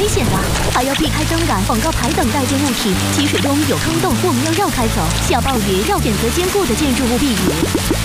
危险的，还要避开灯杆、广告牌等带尖物体。积水中有坑洞，我们要绕开走。下暴雨要选择坚固的建筑物避雨。